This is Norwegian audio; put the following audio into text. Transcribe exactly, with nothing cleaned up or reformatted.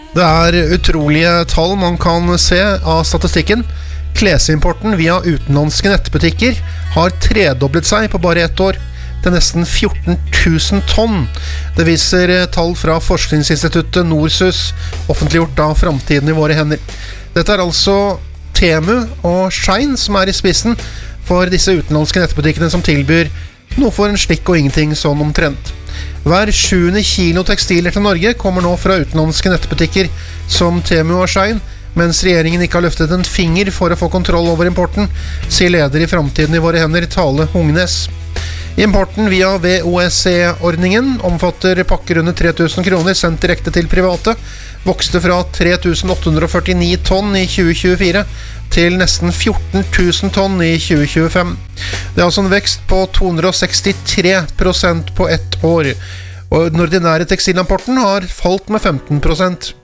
Det er utrolige tall man kan se av statistikken. Klesimporten via utenlandske nettbutikker har tredoblet seg på bare ett år, til nesten fjorten tusen tonn. Det viser tall fra forskningsinstituttet Norsus, offentliggjort av Fremtiden i våre hender. Dette er altså Temu og Shein som er i spissen for disse utenlandske nettbutikkene som tilbyr noe for en slikk og ingenting sånn omtrent. Hver sjuende kilo tekstiler til Norge kommer nå fra utenlandske nettbutikker som Temu og Shein, mens regjeringen ikke har løftet en finger for å få kontroll over importen, sier leder i Fremtiden i våre hender, Tale Hungnes. Importen via V O S E-ordningen omfatter pakker under tre tusen kroner sendt direkte til private, vokste fra tre tusen åtte hundre førtini tonn i tjue tjuefire til nesten fjorten tusen tonn i tjue tjuefem. Det er altså en vekst på to hundre sekstitre prosent på ett år, og den ordinære tekstilimporten har falt med femten prosent.